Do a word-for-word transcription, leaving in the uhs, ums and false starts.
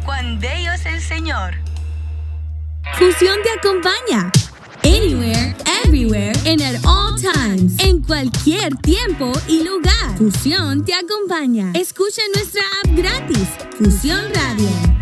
cuán bello es el Señor. Fusión te acompaña. Anywhere, everywhere, and at all times. En cualquier tiempo y lugar. Fusión te acompaña. Escucha nuestra app gratis. Fusión Radio.